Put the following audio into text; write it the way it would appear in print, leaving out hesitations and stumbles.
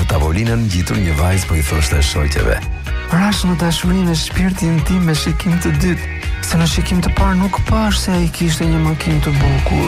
tavolinën ngjitur një vajzë po i thoshte shoqeve: Rash në dashurinë e shpirtin tim me shikim të dytë, se në shikim të parë nuk pash se ai kishte një makinë të bukur.